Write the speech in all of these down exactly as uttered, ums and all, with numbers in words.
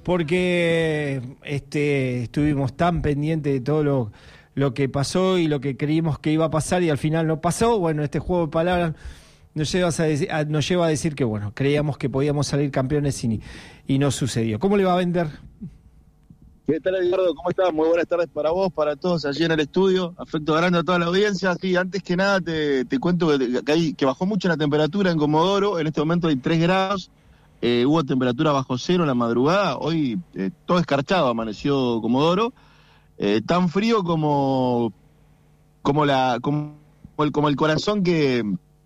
porque este, estuvimos tan pendientes de todo lo, lo que pasó y lo que creímos que iba a pasar y al final no pasó. Bueno, este juego de palabras nos lleva a decir, a, nos lleva a decir que, bueno, creíamos que podíamos salir campeones y, y no sucedió. ¿Cómo le va a vender? ¿Qué tal, Edgardo? ¿Cómo estás? Muy buenas tardes para vos, para todos allí en el estudio. Afecto grande a toda la audiencia. Sí, antes que nada te, te cuento que, que, hay, que bajó mucho la temperatura en Comodoro. En este momento hay tres grados. Eh, hubo temperatura bajo cero en la madrugada. Hoy eh, todo escarchado amaneció Comodoro. Eh, tan frío como como la como el, como el corazón que,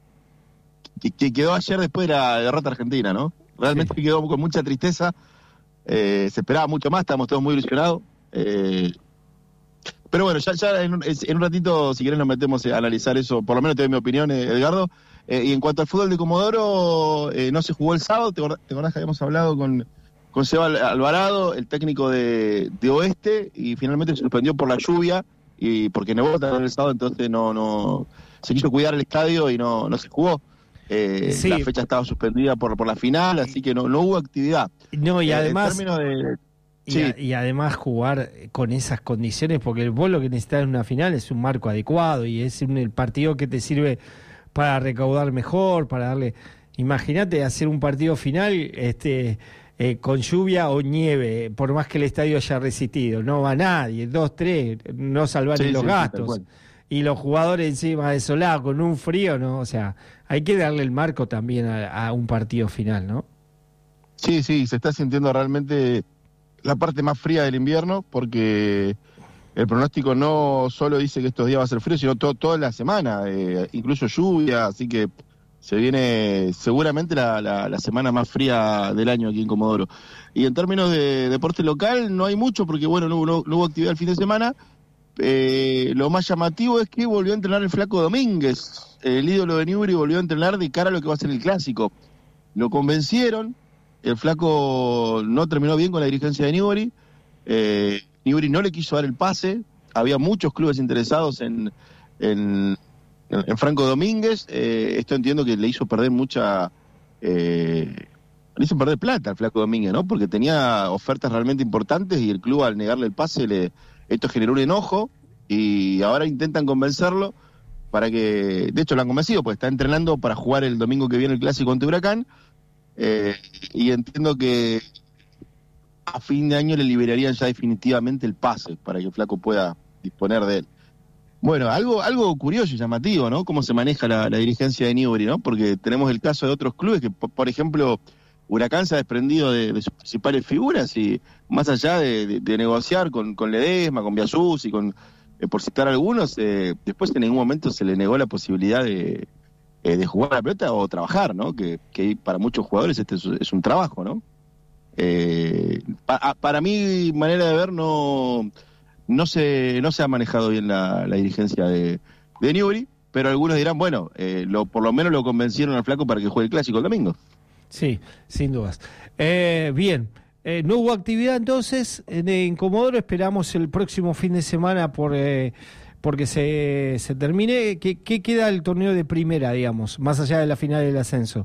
que, que quedó ayer después de la derrota argentina, ¿no? Realmente sí. Quedó con mucha tristeza. Eh, se esperaba mucho más, estábamos todos muy ilusionados. Eh, pero bueno, ya, ya en, un, en un ratito, si querés, nos metemos a analizar eso. Por lo menos te doy mi opinión, eh, Edgardo. Eh, y en cuanto al fútbol de Comodoro, eh, no se jugó el sábado. ¿Te acordás, te acordás que habíamos hablado con, con Seba Alvarado, el técnico de, de Oeste? Y finalmente se suspendió por la lluvia, y porque nevó también el sábado, entonces no, no se quiso cuidar el estadio y no, no se jugó. Eh, sí. La fecha estaba suspendida por, por la final, así que no, no hubo actividad. No, y eh, además... De, y, sí. a, y además jugar con esas condiciones, porque vos lo que necesitas en una final es un marco adecuado y es un, el partido que te sirve para recaudar mejor, para darle... Imagínate hacer un partido final este eh, con lluvia o nieve, por más que el estadio haya resistido. No va nadie, dos, tres, no salvar sí, los sí, gastos. Y los jugadores encima desolados, con un frío, ¿no? O sea, hay que darle el marco también a, a un partido final, ¿no? Sí, sí, se está sintiendo realmente la parte más fría del invierno, porque el pronóstico no solo dice que estos días va a ser frío, sino todo, toda la semana, eh, incluso lluvia, así que se viene seguramente la, la, la semana más fría del año aquí en Comodoro. Y en términos de deporte local no hay mucho, porque bueno, no, no, no hubo actividad el fin de semana. Eh, lo más llamativo es que volvió a entrenar el Flaco Domínguez, el ídolo de Newbery, volvió a entrenar de cara a lo que va a ser el clásico. Lo convencieron, el Flaco no terminó bien con la dirigencia de Newbery, eh, Newbery no le quiso dar el pase, había muchos clubes interesados en, en, en Franco Domínguez, eh, esto entiendo que le hizo perder mucha... Eh, le hizo perder plata al Flaco Domínguez, ¿no? Porque tenía ofertas realmente importantes y el club, al negarle el pase, le... Esto generó un enojo y ahora intentan convencerlo para que... De hecho, lo han convencido, pues está entrenando para jugar el domingo que viene el clásico ante Huracán. Eh, y entiendo que a fin de año le liberarían ya definitivamente el pase para que el Flaco pueda disponer de él. Bueno, algo algo curioso y llamativo, ¿no? Cómo se maneja la, la dirigencia de Newbery, ¿no? Porque tenemos el caso de otros clubes que, por, por ejemplo... Huracán se ha desprendido de, de sus principales figuras y más allá de, de, de negociar con, con Ledesma, con Biasús y con, eh, por citar algunos, eh, después en ningún momento se le negó la posibilidad de, eh, de jugar a la pelota o trabajar, ¿no? Que, que para muchos jugadores este es, es un trabajo, ¿no? Eh, pa, para mi manera de ver no, no, se, no se ha manejado bien la, la dirigencia de, de Newbery, pero algunos dirán, bueno, eh, lo, por lo menos lo convencieron al Flaco para que juegue el clásico el domingo. Sí, sin dudas. Eh, bien, eh, no hubo actividad entonces en, en Comodoro, esperamos el próximo fin de semana por eh, porque se, se termine. ¿Qué, ¿Qué queda el torneo de primera, digamos, más allá de la final del ascenso?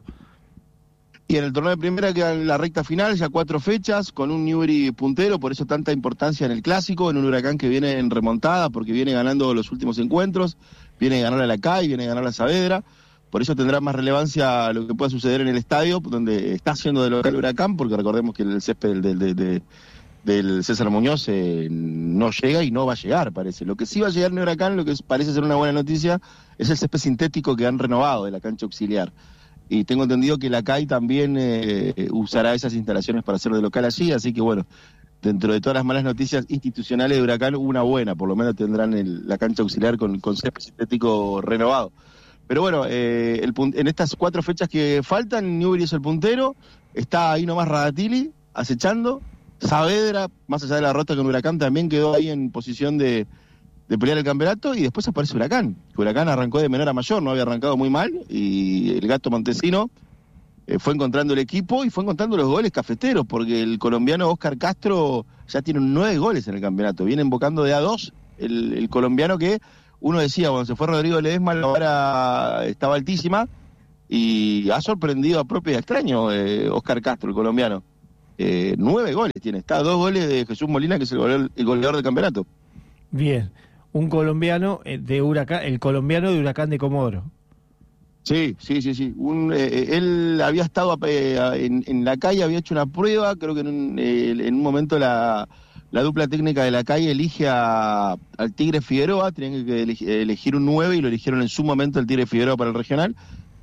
Y en el torneo de primera queda la recta final, ya cuatro fechas, con un Newbery puntero, por eso tanta importancia en el clásico, en un Huracán que viene en remontada, porque viene ganando los últimos encuentros, viene a ganar a la C A I, viene a ganar a Saavedra. Por eso tendrá más relevancia lo que pueda suceder en el estadio, donde está haciendo de local Huracán, porque recordemos que el césped del, del, del, del César Muñoz eh, no llega y no va a llegar, parece. Lo que sí va a llegar en Huracán, lo que parece ser una buena noticia, es el césped sintético que han renovado de la cancha auxiliar. Y tengo entendido que la C A I también eh, usará esas instalaciones para hacer de local allí, así que bueno, dentro de todas las malas noticias institucionales de Huracán, una buena, por lo menos tendrán el, la cancha auxiliar con, con césped sintético renovado. Pero bueno, eh, el, en estas cuatro fechas que faltan, Newbery es el puntero, está ahí nomás Radatili, acechando, Saavedra, más allá de la derrota con Huracán, también quedó ahí en posición de, de pelear el campeonato, y después aparece Huracán. Huracán arrancó de menor a mayor, no había arrancado muy mal, y el Gato Montesino eh, fue encontrando el equipo y fue encontrando los goles cafeteros, porque el colombiano Oscar Castro ya tiene nueve goles en el campeonato, viene invocando de a dos el, el colombiano que... Uno decía, cuando se fue Rodrigo Ledesma, la vara estaba altísima y ha sorprendido a propio y a extraño eh, Oscar Castro, el colombiano. Eh, nueve goles tiene, está a dos goles de Jesús Molina, que es el goleador, el goleador del campeonato. Bien, un colombiano de Huracán, el colombiano de Huracán de Comodoro. Sí, sí, sí, sí. Un, eh, él había estado eh, en, en la calle, había hecho una prueba, creo que en un, eh, en un momento la, la dupla técnica de la calle elige a, al Tigre Figueroa, tenían que elegir, elegir un nueve y lo eligieron en su momento el Tigre Figueroa para el regional,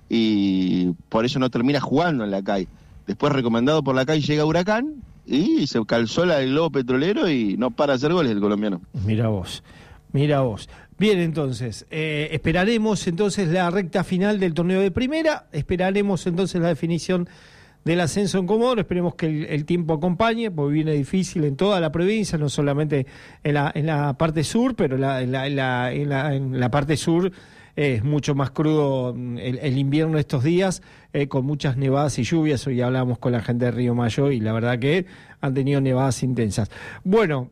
y por eso no termina jugando en la calle. Después, recomendado por la calle, llega Huracán y se calzó la del globo petrolero y no para de hacer goles el colombiano. Mira vos, mira vos. Bien, entonces, eh, esperaremos entonces la recta final del torneo de primera, esperaremos entonces la definición del ascenso en Comodoro, esperemos que el, el tiempo acompañe, porque viene difícil en toda la provincia, no solamente en la, en la parte sur, pero la, en, la, en, la, en, la, en la parte sur eh, es mucho más crudo el, el invierno estos días, eh, con muchas nevadas y lluvias. Hoy hablamos con la gente de Río Mayo y la verdad que han tenido nevadas intensas. Bueno,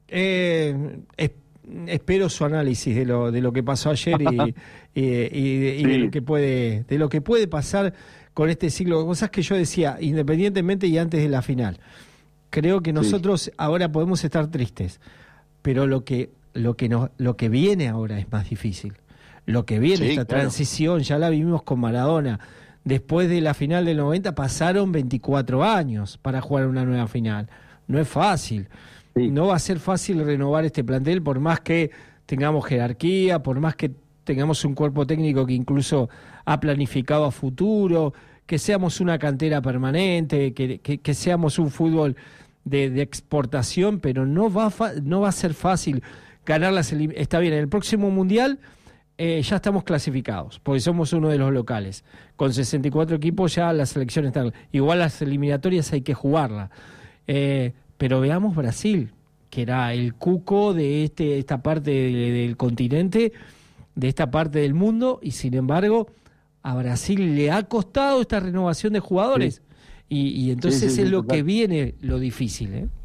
eh, es, espero su análisis de lo de lo que pasó ayer y, y, y, y sí. de lo que puede de lo que puede pasar con este ciclo de cosas que yo decía, independientemente y antes de la final. Creo que nosotros sí. ahora podemos estar tristes, pero lo que lo que nos lo que viene ahora es más difícil. Lo que viene, sí, esta claro. transición, ya la vivimos con Maradona. Después de la final del noventa pasaron veinticuatro años para jugar una nueva final. No es fácil. Sí. No va a ser fácil renovar este plantel, por más que tengamos jerarquía, por más que tengamos un cuerpo técnico que incluso ha planificado a futuro, que seamos una cantera permanente, que, que, que seamos un fútbol de, de exportación, pero no va, fa, no va a ser fácil ganar las... Está bien, en el próximo Mundial eh, ya estamos clasificados, porque somos uno de los locales. Con sesenta y cuatro equipos ya las selecciones están... Igual las eliminatorias hay que jugarlas. Eh, Pero veamos Brasil, que era el cuco de este esta parte de, del continente, de esta parte del mundo, y sin embargo a Brasil le ha costado esta renovación de jugadores. Sí. Y, y entonces sí, sí, es sí, lo total. que viene lo difícil. ¿eh?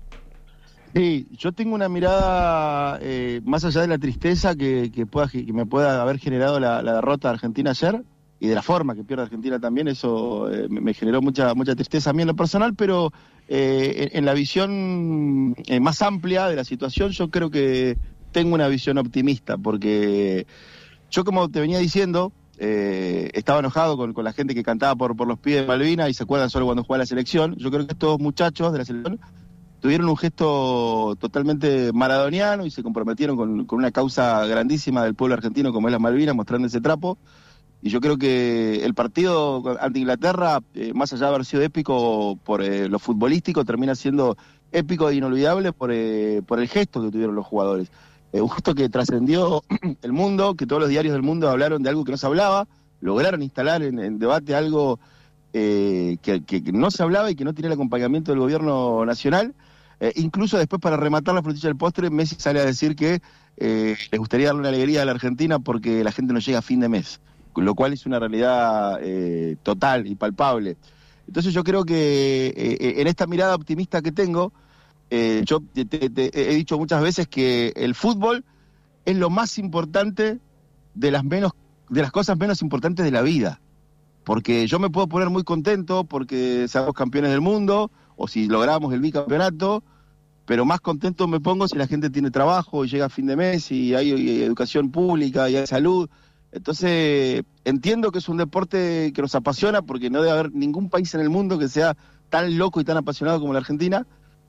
Sí, yo tengo una mirada eh, más allá de la tristeza que, que, pueda, que me pueda haber generado la, la derrota de Argentina ayer, y de la forma que pierde Argentina también, eso eh, me generó mucha mucha tristeza a mí en lo personal, pero eh, en, en la visión eh, más amplia de la situación yo creo que tengo una visión optimista, porque yo, como te venía diciendo, eh, estaba enojado con, con la gente que cantaba por, por los pibes de Malvinas y se acuerdan solo cuando jugaba la selección. Yo creo que estos muchachos de la selección tuvieron un gesto totalmente maradoniano y se comprometieron con, con una causa grandísima del pueblo argentino como es las Malvinas, mostrando ese trapo. Y yo creo que el partido ante Inglaterra, eh, más allá de haber sido épico por eh, lo futbolístico, termina siendo épico e inolvidable por, eh, por el gesto que tuvieron los jugadores. Eh, un gesto que trascendió el mundo, que todos los diarios del mundo hablaron de algo que no se hablaba, lograron instalar en, en debate algo eh, que, que, que no se hablaba y que no tenía el acompañamiento del gobierno nacional. Eh, incluso después, para rematar la frutilla del postre, Messi sale a decir que eh, les gustaría darle una alegría a la Argentina porque la gente no llega a fin de mes, lo cual es una realidad eh, total y palpable. Entonces yo creo que eh, en esta mirada optimista que tengo, eh, yo te, te, te he dicho muchas veces que el fútbol es lo más importante de las menos de las cosas menos importantes de la vida, porque yo me puedo poner muy contento porque seamos campeones del mundo o si logramos el bicampeonato, pero más contento me pongo si la gente tiene trabajo y llega a fin de mes y hay, hay educación pública y hay salud. Entonces, entiendo que es un deporte que nos apasiona porque no debe haber ningún país en el mundo que sea tan loco y tan apasionado como la Argentina,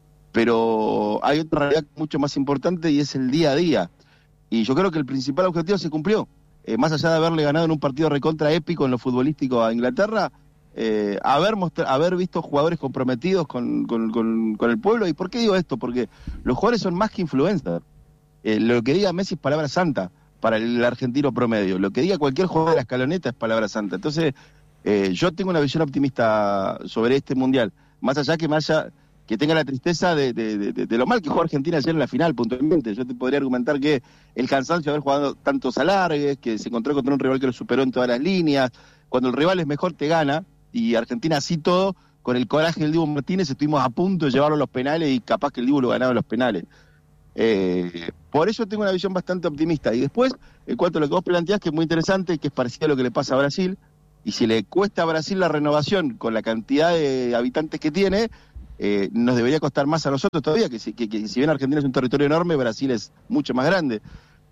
pero hay otra realidad mucho más importante y es el día a día. Y yo creo que el principal objetivo se cumplió. Eh, más allá de haberle ganado en un partido recontra épico en lo futbolístico a Inglaterra, eh, haber, mostra- haber visto jugadores comprometidos con, con, con, con el pueblo. ¿Y por qué digo esto? Porque los jugadores son más que influencers. Eh, lo que diga Messi es palabra santa para el argentino promedio. Lo que diga cualquier jugador de la escaloneta es palabra santa. Entonces, eh, yo tengo una visión optimista sobre este Mundial, más allá que me haya, que tenga la tristeza de, de, de, de lo mal que jugó Argentina ayer en la final, puntualmente. Yo te podría argumentar que el cansancio de haber jugado tantos alargues, que se encontró contra un rival que lo superó en todas las líneas, cuando el rival es mejor te gana, y Argentina así todo, con el coraje del Dibu Martínez, estuvimos a punto de llevarlo a los penales y capaz que el Dibu lo ganaba en los penales. Eh, por eso tengo una visión bastante optimista. Y después, en cuanto a lo que vos planteás, que es muy interesante, que es parecido a lo que le pasa a Brasil, y si le cuesta a Brasil la renovación con la cantidad de habitantes que tiene, eh, nos debería costar más a nosotros todavía, que si, que, que si bien Argentina es un territorio enorme, Brasil es mucho más grande.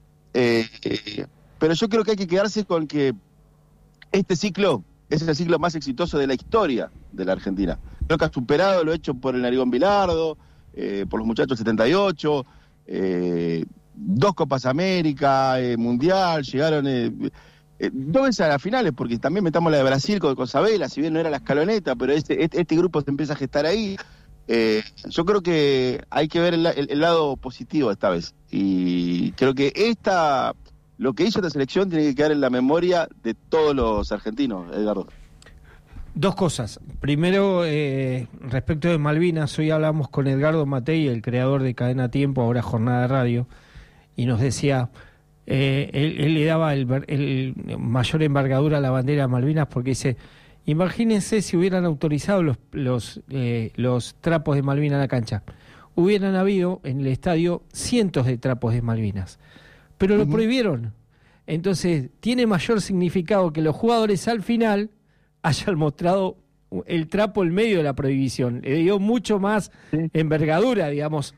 Eh, eh, pero yo creo que hay que quedarse con que este ciclo es el ciclo más exitoso de la historia de la Argentina. Creo que ha superado lo hecho por el Narigón Bilardo, eh, por los muchachos setenta y ocho, eh, dos Copas América, eh, Mundial, llegaron eh, eh, dos veces a las finales, porque también metamos la de Brasil con, con Sabela, si bien no era la escaloneta, pero este, este, este grupo se empieza a gestar ahí. Eh, yo creo que hay que ver el, el, el lado positivo esta vez, y creo que esta... Lo que hizo esta selección tiene que quedar en la memoria de todos los argentinos, Edgardo. Dos cosas. Primero, eh, respecto de Malvinas, hoy hablamos con Edgardo Matei, el creador de Cadena Tiempo, ahora Jornada de Radio, y nos decía, eh, él, él le daba el, el mayor envergadura a la bandera de Malvinas porque dice, imagínense si hubieran autorizado los, los, eh, los trapos de Malvinas a la cancha. Hubieran habido en el estadio cientos de trapos de Malvinas. Pero lo uh-huh. prohibieron. Entonces, tiene mayor significado que los jugadores al final hayan mostrado el trapo en medio de la prohibición. Le dio mucho más sí. envergadura, digamos,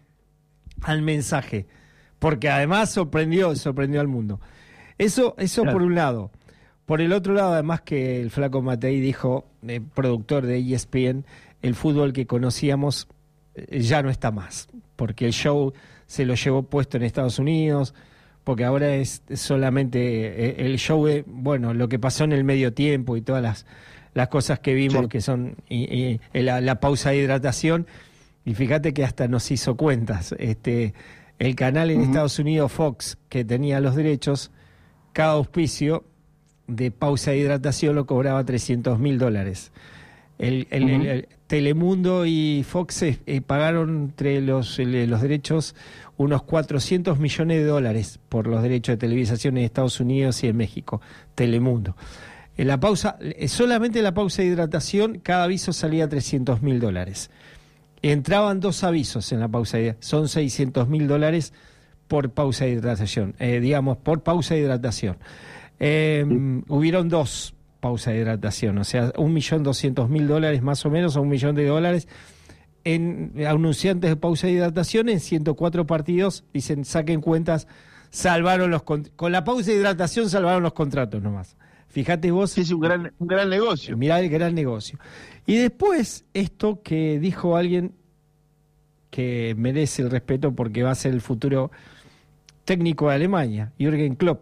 al mensaje. Porque además sorprendió, sorprendió al mundo. Eso, eso claro. por un lado. Por el otro lado, además que el flaco Matei dijo, eh, productor de E S P N, el fútbol que conocíamos eh, ya no está más. Porque el show se lo llevó puesto en Estados Unidos, porque ahora es solamente el show de, bueno, lo que pasó en el medio tiempo y todas las, las cosas que vimos, sí. que son y, y, la, la pausa de hidratación, y fíjate que hasta nos hizo cuentas. Este, el canal en uh-huh. Estados Unidos, Fox, que tenía los derechos, cada auspicio de pausa de hidratación lo cobraba trescientos mil dólares. El, el, uh-huh. el, el Telemundo y Fox eh, pagaron entre los, el, los derechos unos cuatrocientos millones de dólares por los derechos de televisación en Estados Unidos y en México. Telemundo. En la pausa, solamente la pausa de hidratación, cada aviso salía trescientos mil dólares. Entraban dos avisos en la pausa de hidratación. Son seiscientos mil dólares por pausa de hidratación. Eh, digamos, por pausa de hidratación. Eh, sí. Hubieron dos pausa de hidratación, o sea, un millón doscientos mil dólares más o menos, o un millón de dólares en anunciantes de pausa de hidratación en ciento cuatro partidos. Dicen, saquen cuentas, salvaron los con la pausa de hidratación salvaron los contratos nomás. Fíjate vos. Sí, es un gran, un gran negocio. Mirá el gran negocio. Y después, esto que dijo alguien que merece el respeto porque va a ser el futuro técnico de Alemania, Jürgen Klopp.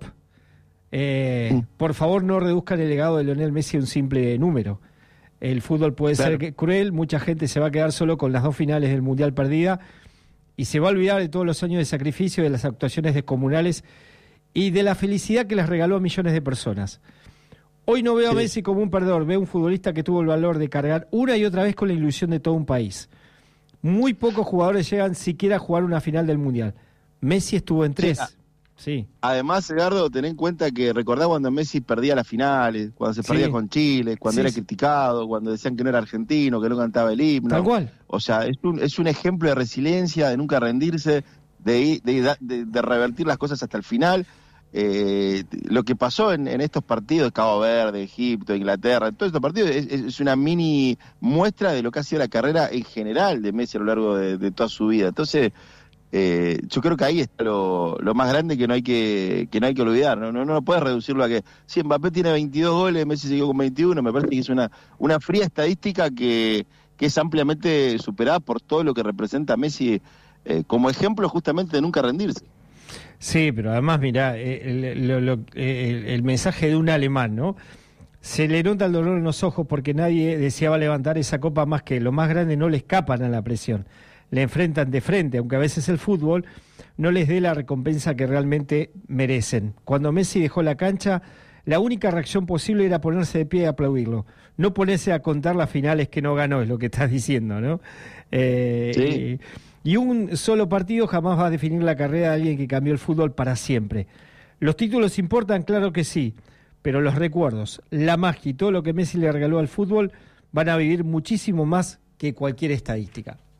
Eh, mm. Por favor, no reduzcan el legado de Lionel Messi a un simple número. El fútbol puede claro. ser cruel, mucha gente se va a quedar solo con las dos finales del Mundial perdida y se va a olvidar de todos los años de sacrificio, de las actuaciones descomunales y de la felicidad que les regaló a millones de personas. Hoy no veo sí. a Messi como un perdedor, veo un futbolista que tuvo el valor de cargar una y otra vez con la ilusión de todo un país. Muy pocos jugadores llegan siquiera a jugar una final del Mundial. Messi estuvo en tres. Sí. Sí. Además, Edgardo, ten en cuenta que recordá cuando Messi perdía las finales, cuando se perdía sí. con Chile, cuando sí, era sí. criticado, cuando decían que no era argentino, que no cantaba el himno. Tal cual. O sea, es un, es un ejemplo de resiliencia, de nunca rendirse, de, de, de, de revertir las cosas hasta el final. Eh, lo que pasó en, en estos partidos, Cabo Verde, Egipto, Inglaterra, en todos estos partidos es, es una mini muestra de lo que ha sido la carrera en general de Messi a lo largo de, de toda su vida. Entonces, Eh, yo creo que ahí está lo, lo más grande que no hay que que no hay que olvidar. No, no, no puedes reducirlo a que si Mbappé tiene veintidós goles, Messi siguió con veintiuno. Me parece que es una una fría estadística que, que es ampliamente superada por todo lo que representa Messi eh, como ejemplo justamente de nunca rendirse. Sí, pero además, mirá, el, lo, lo, el, el mensaje de un alemán, ¿no? Se le nota el dolor en los ojos porque nadie deseaba levantar esa copa más que lo más grande, no le escapan a la presión. Le enfrentan de frente, aunque a veces el fútbol no les dé la recompensa que realmente merecen. Cuando Messi dejó la cancha, la única reacción posible era ponerse de pie y aplaudirlo. No ponerse a contar las finales que no ganó, es lo que estás diciendo, ¿no? Eh, sí. y, y un solo partido jamás va a definir la carrera de alguien que cambió el fútbol para siempre. ¿Los títulos importan? Claro que sí, pero los recuerdos, la magia y todo lo que Messi le regaló al fútbol van a vivir muchísimo más que cualquier estadística.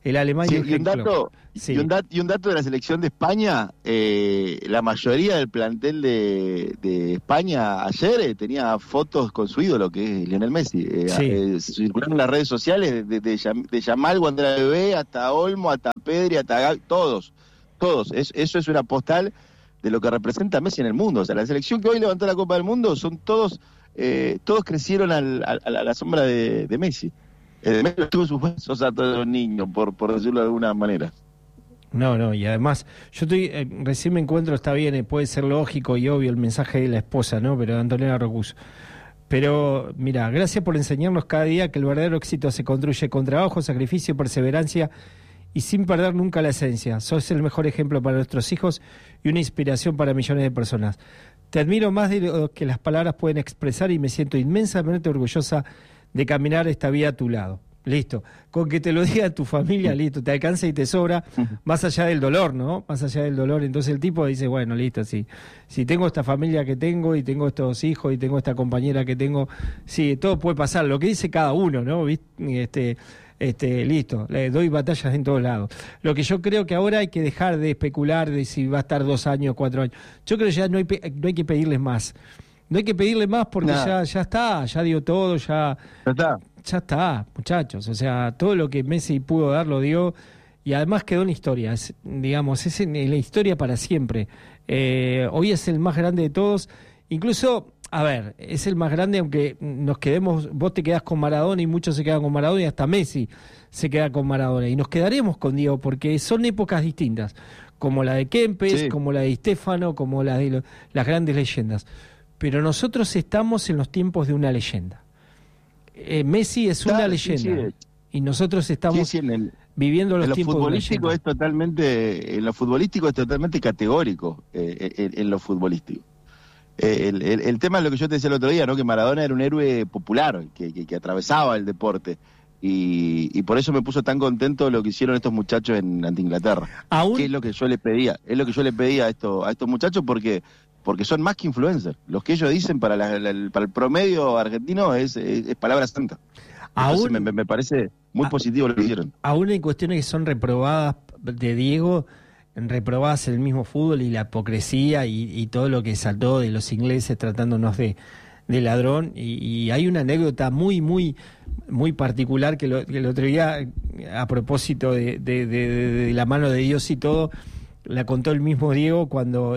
el alemán sí, Jürgen y un dato Klopp. Sí. y, un dat, y un dato de la selección de España, eh, la mayoría del plantel de, de España ayer eh, tenía fotos con su ídolo, que es Lionel Messi. Eh, Sí. eh, circularon en las redes sociales de, de, de, de Yamal cuando era bebé, hasta Olmo, hasta Pedri, hasta Gavi, todos, todos. Es, eso es una postal de lo que representa Messi en el mundo. O sea, la selección que hoy levantó la Copa del Mundo son todos, eh, todos crecieron al, al, a la sombra de, de Messi. Eh, Messi tuvo sus huesos a todos los niños, por, por decirlo de alguna manera. No, no, y además, yo estoy, eh, recién me encuentro, está bien, eh, puede ser lógico y obvio el mensaje de la esposa, ¿no? Pero de Antonella Rocuso. Pero, mira, gracias por enseñarnos cada día que el verdadero éxito se construye con trabajo, sacrificio, perseverancia y sin perder nunca la esencia. Sos el mejor ejemplo para nuestros hijos y una inspiración para millones de personas. Te admiro más de lo que las palabras pueden expresar y me siento inmensamente orgullosa de caminar esta vida a tu lado. Listo. Con que te lo diga tu familia, listo, te alcanza y te sobra, más allá del dolor, ¿no? Más allá del dolor. Entonces el tipo dice, bueno, listo, sí. Si tengo esta familia que tengo y tengo estos hijos y tengo esta compañera que tengo, sí, todo puede pasar. Lo que dice cada uno, ¿no? ¿Viste? Este, este, listo, le doy batallas en todos lados. Lo que yo creo que ahora hay que dejar de especular de si va a estar dos años, cuatro años. Yo creo que ya no hay, no hay que pedirles más. No hay que pedirle más porque ya, ya está, ya dio todo, ya... Ya está. Ya está, muchachos, o sea, todo lo que Messi pudo dar lo dio y además quedó en la historia, es, digamos, es en, en la historia para siempre. Eh, hoy es el más grande de todos, incluso, a ver, es el más grande aunque nos quedemos, vos te quedás con Maradona y muchos se quedan con Maradona y hasta Messi se queda con Maradona y nos quedaremos con Diego porque son épocas distintas, como la de Kempes, sí. como la de Stéfano, como la de lo, las grandes leyendas, pero nosotros estamos en los tiempos de una leyenda. Eh, Messi es una claro, leyenda sí, sí. y nosotros estamos sí, sí, en el, viviendo los en lo tiempos futbolístico de es totalmente en lo futbolístico es totalmente categórico eh, en, en lo futbolístico eh, el, el, el tema es lo que yo te decía el otro día, ¿no? Que Maradona era un héroe popular que, que, que atravesaba el deporte y, y por eso me puso tan contento lo que hicieron estos muchachos en ante Inglaterra. ¿Aún? Que es lo que yo les pedía es lo que yo les pedía a estos a estos muchachos porque porque son más que influencers. Los que ellos dicen para, la, la, para el promedio argentino es, es, es palabra santa. Entonces aún, me, me parece muy a, positivo lo que hicieron. Aún hay cuestiones que son reprobadas de Diego, reprobadas en el mismo fútbol y la hipocresía y, y todo lo que saltó de los ingleses tratándonos de, de ladrón. Y, y hay una anécdota muy, muy, muy particular que, lo, que el otro día, a propósito de, de, de, de, de la mano de Dios y todo, la contó el mismo Diego cuando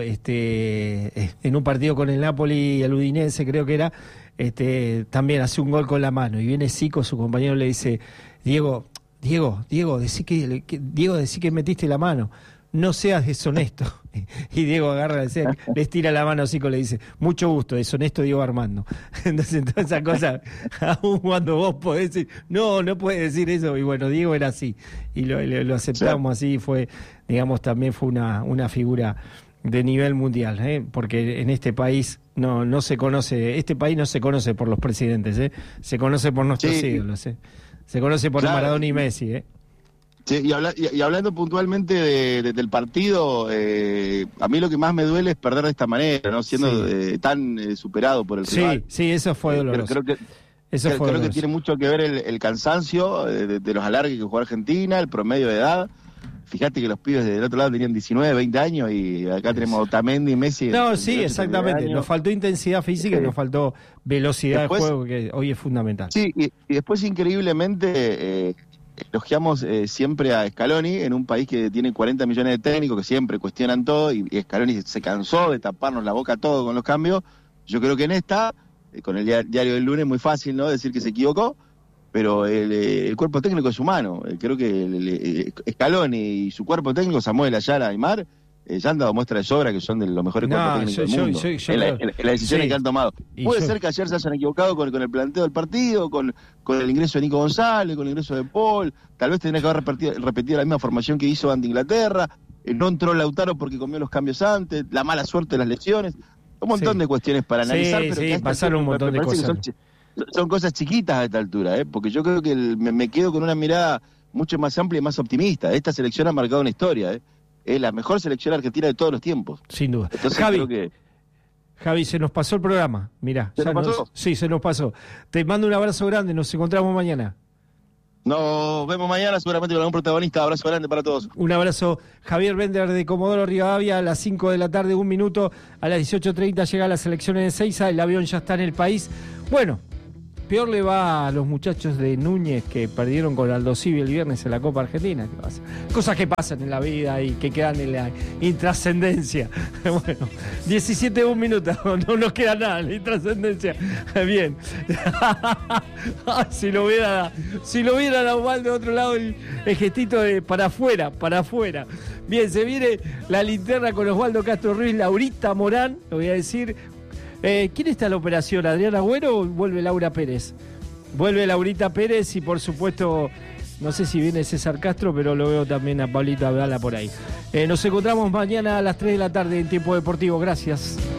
este en un partido con el Napoli y el Udinese creo que era, este también hace un gol con la mano y viene Zico, su compañero, le dice, Diego, Diego, Diego, decí que, que Diego, decí que metiste la mano, no seas deshonesto. Y Diego agarra, le estira la mano a Zico, le dice, mucho gusto, deshonesto Diego Armando. Entonces, toda esa cosa, aún cuando vos podés decir, no, no puedes decir eso, y bueno, Diego era así, y lo, lo, lo aceptamos sí. así, fue, digamos, también fue una, una figura de nivel mundial, ¿eh? Porque en este país no, no se conoce, este país no se conoce por los presidentes, ¿eh? Se conoce por nuestros sí. ídolos, ¿eh? Se conoce por claro. Maradona y Messi, ¿eh? Sí, y, habla, y, y hablando puntualmente de, de, del partido, eh, a mí lo que más me duele es perder de esta manera, no siendo sí. eh, tan eh, superado por el sí, rival. Sí, eso fue doloroso. Eh, creo que, eso creo, fue creo que tiene mucho que ver el, el cansancio de, de, de los alargues que jugó Argentina, el promedio de edad. Fíjate que los pibes del otro lado tenían diecinueve, veinte años y acá tenemos a Otamendi y Messi. No, sí, exactamente. Nos faltó intensidad física y nos faltó velocidad después, de juego, que hoy es fundamental. Sí, y, y después increíblemente... Eh, elogiamos eh, siempre a Scaloni en un país que tiene cuarenta millones de técnicos que siempre cuestionan todo y, y Scaloni se cansó de taparnos la boca todo con los cambios. Yo creo que en esta, eh, con el diario del lunes, muy fácil, ¿no? Decir que se equivocó, pero el, el cuerpo técnico es humano. Eh, creo que el, el, el Scaloni y su cuerpo técnico, Samuel Ayala, Aymar, eh, ya han dado muestra de sobra que son de los mejores no, cuerpos técnicos yo, del mundo, yo, yo, yo en, la, en, en las decisiones sí. que han tomado. Puede yo, ser que ayer se hayan equivocado con, con el planteo del partido, con, con el ingreso de Nico González, con el ingreso de Paul, tal vez tendría que haber repetido, repetido la misma formación que hizo ante Inglaterra, eh, no entró Lautaro porque comió los cambios antes, la mala suerte de las lesiones, un montón sí. de cuestiones para analizar, sí, pero sí, pasaron un montón de cosas. Son, son cosas chiquitas a esta altura, ¿eh? Porque yo creo que el, me, me quedo con una mirada mucho más amplia y más optimista. Esta selección ha marcado una historia, ¿eh? Es la mejor selección argentina de todos los tiempos. Sin duda. Entonces, Javi, creo que... Javi, se nos pasó el programa. Mirá, ¿Se ya nos pasó? Nos, sí, se nos pasó. Te mando un abrazo grande, nos encontramos mañana. Nos vemos mañana seguramente con algún protagonista. Abrazo grande para todos. Un abrazo, Javier Bender de Comodoro Rivadavia. A las cinco de la tarde, un minuto. A las dieciocho treinta llega la selección en Ezeiza. El avión ya está en el país. Bueno, peor le va a los muchachos de Núñez que perdieron con Aldo Civi el viernes en la Copa Argentina. ¿Qué pasa? Cosas que pasan en la vida y que quedan en la intrascendencia. Bueno, diecisiete, un minuto. No nos queda nada en la intrascendencia. Bien. si lo hubiera, si lo hubiera dado mal de otro lado, el, el gestito de para afuera, para afuera. Bien, se viene la linterna con Osvaldo Castro Ruiz, Laurita Morán, lo voy a decir. Eh, ¿Quién está en la operación? ¿Adriana Agüero o vuelve Laura Pérez? Vuelve Laurita Pérez y por supuesto, no sé si viene César Castro, pero lo veo también a Pablito Abdala por ahí. Eh, nos encontramos mañana a las tres de la tarde en Tiempo Deportivo. Gracias.